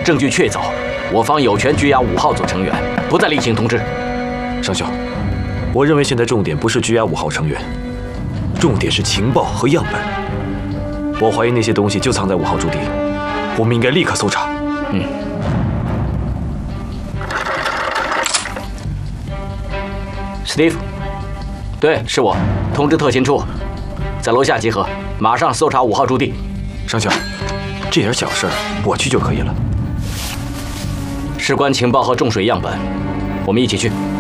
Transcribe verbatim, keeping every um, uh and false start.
证据确凿，我方有权拘押五号组成员，不再例行通知。 上校，我认为现在重点不是拘押五号成员，重点是情报和样本。我怀疑那些东西就藏在五号驻地，我们应该立刻搜查。 嗯。Steve， 对，是我，通知特勤处，在楼下集合，马上搜查五号驻地。 上校，这点小事我去就可以了。 事关情报和重水样本，我们一起去。